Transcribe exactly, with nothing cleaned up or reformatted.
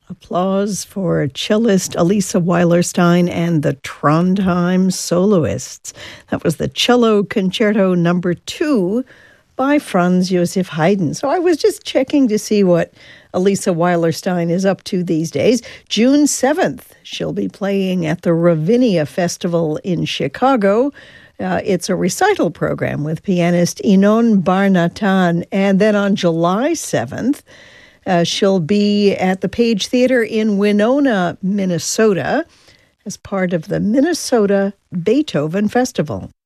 Applause for cellist Elisa Weilerstein and the Trondheim Soloists. That was the Cello Concerto Number Two by Franz Joseph Haydn. So I was just checking to see what Elisa Weilerstein is up to these days. June seventh, she'll be playing at the Ravinia Festival in Chicago. Uh, it's a recital program with pianist Inon Bar-Natan. And then on July seventh, Uh, she'll be at the Page Theatre in Winona, Minnesota, as part of the Minnesota Beethoven Festival.